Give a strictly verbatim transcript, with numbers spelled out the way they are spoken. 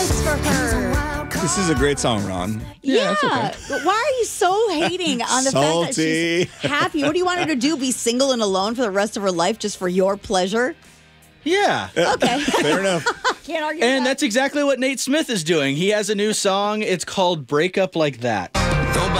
nice for her. This is a great song, Ron. Yeah. it's okay. But why are you so hating on the fact that Salty. she's happy? What do you want her to do? Be single and alone for the rest of her life just for your pleasure? Yeah. Okay. Fair enough. Can't argue with And that. that's exactly what Nate Smith is doing. He has a new song. It's called Break Up Like That.